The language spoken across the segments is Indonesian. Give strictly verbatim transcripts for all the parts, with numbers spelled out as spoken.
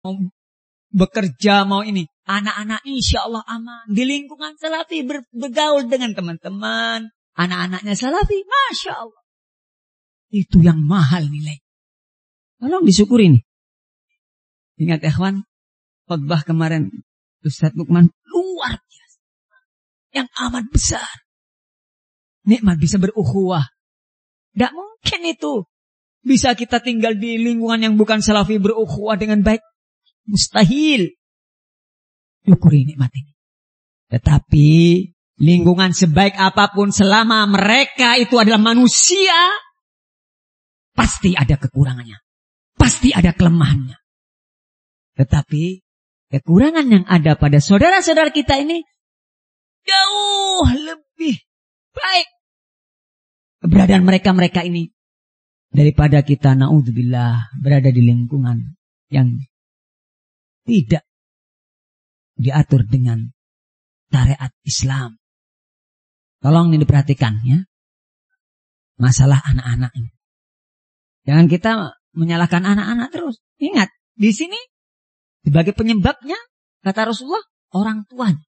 mau bekerja, mau ini. Anak-anak insya Allah aman. Di lingkungan salafi ber, bergaul dengan teman-teman. Anak-anaknya salafi, Masya Allah. Itu yang mahal nilai. Tolong disyukuri nih. Ingat ikhwan, khutbah kemarin Ustaz Lukman luar biasa. Yang amat besar. Nikmat bisa berukhuwah. Tidak mungkin itu. Bisa kita tinggal di lingkungan yang bukan salafi berukhuwah dengan baik. Mustahil. Syukuri nikmat ini. Tetapi lingkungan sebaik apapun selama mereka itu adalah manusia, pasti ada kekurangannya. Pasti ada kelemahannya. Tetapi kekurangan yang ada pada saudara-saudara kita ini jauh lebih baik keberadaan mereka-mereka ini daripada kita naudzubillah berada di lingkungan yang tidak diatur dengan syariat Islam. Tolong ini diperhatikan ya. Masalah anak-anak ini. Jangan kita menyalahkan anak-anak terus. Ingat, di sini sebagai penyebabnya kata Rasulullah orang tuanya.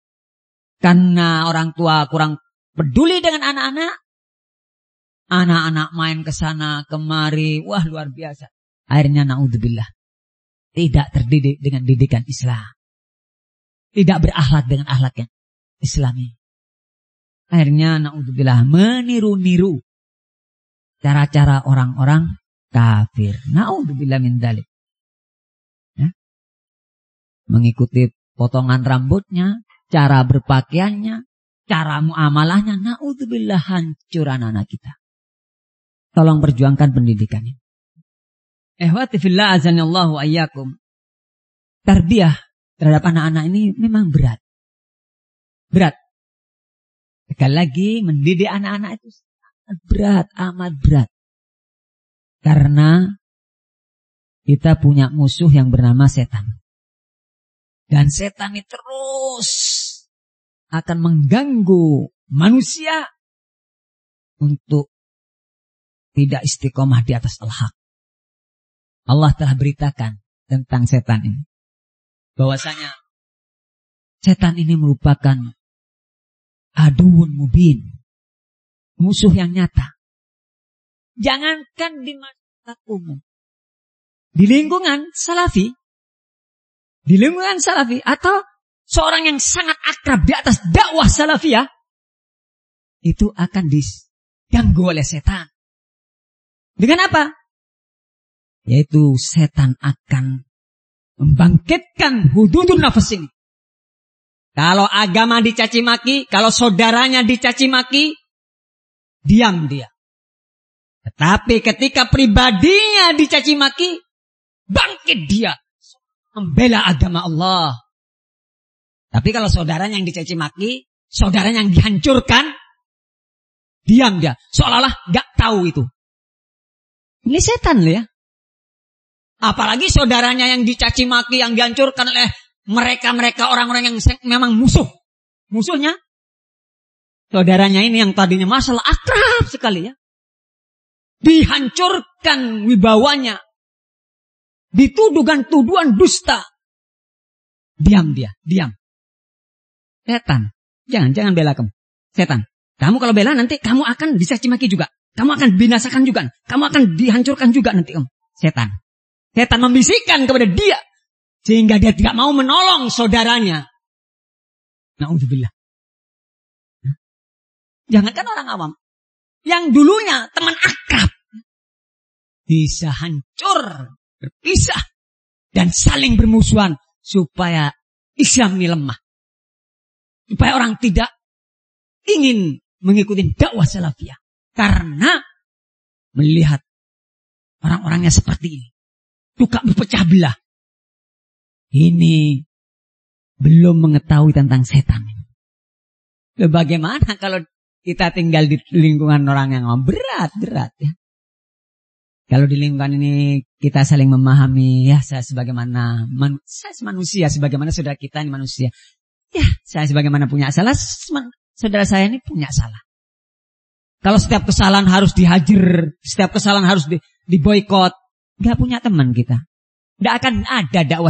Karena orang tua kurang peduli dengan anak-anak, anak-anak main ke sana kemari, wah luar biasa. Akhirnya naudzubillah tidak terdidik dengan didikan Islam. Tidak berakhlak dengan akhlak yang Islami. Akhirnya naudzubillah meniru-niru cara-cara orang-orang kafir. Naudzubillah min dzalik. Ya. Mengikuti potongan rambutnya, cara berpakaiannya, cara muamalahnya. Naudzubillah hancur anak-anak kita. Tolong perjuangkan pendidikan ini. Ehwati fillah azanillahu ayyakum. Tarbiyah terhadap anak-anak ini memang berat. Berat. Sekali lagi mendidik anak-anak itu sangat berat, amat berat. Karena kita punya musuh yang bernama setan. Dan setan ini terus akan mengganggu manusia untuk tidak istiqomah di atas al-haq. Allah telah beritakan tentang setan ini. Bahwasanya setan ini merupakan aduun mubin. Musuh yang nyata. Jangankan di masyarakat umum. Di lingkungan salafi. Di lingkungan salafi. Atau seorang yang sangat akrab di atas dakwah salafiyah. Itu akan diganggu oleh setan. Dengan apa? Yaitu setan akan membangkitkan hududun nafas ini. Kalau agama dicaci maki, kalau saudaranya dicaci maki, diam dia. Tetapi ketika pribadinya dicaci maki, bangkit dia. Membela agama Allah. Tapi kalau saudaranya yang dicaci maki, saudaranya yang dihancurkan, diam dia. Seolah-olah gak tahu itu. Ini setan loh ya. Apalagi saudaranya yang dicaci maki, yang dihancurkan oleh mereka-mereka orang-orang yang memang musuh. Musuhnya. Saudaranya ini yang tadinya masalah akrab sekali ya. Dihancurkan wibawanya. Dituduhkan tuduhan dusta. Diam dia, diam. Setan. Jangan, jangan bela kamu. Setan. Kamu kalau bela nanti kamu akan dicaci maki juga. Kamu akan binasakan juga. Kamu akan dihancurkan juga nanti kamu. Setan. Setan membisikkan kepada dia. Sehingga dia tidak mau menolong saudaranya. Na'udzubillah. Jangankan orang awam. Yang dulunya teman akrab. Bisa hancur. Berpisah. Dan saling bermusuhan. Supaya Islam ini lemah. Supaya orang tidak ingin mengikuti dakwah salafiyah. Karena melihat orang-orangnya seperti ini. Suka berpecah belah. Ini belum mengetahui tentang setan. Bagaimana kalau kita tinggal di lingkungan orang yang berat, berat ya. Kalau di lingkungan ini kita saling memahami, ya saya sebagaimana man, saya manusia, sebagaimana saudara kita ini manusia. Ya saya sebagaimana punya salah, saudara saya ini punya salah. Kalau setiap kesalahan harus dihajar, setiap kesalahan harus di, diboikot, nggak punya teman kita. Tidak akan ada dakwah